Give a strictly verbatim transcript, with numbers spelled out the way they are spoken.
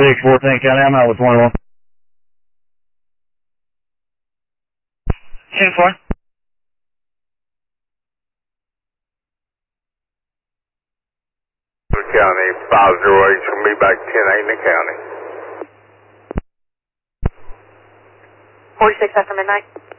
six fourteen County, I'm out with twenty-one. ten four. County, five zero eight, should be back ten eight in the county. forty-six after midnight.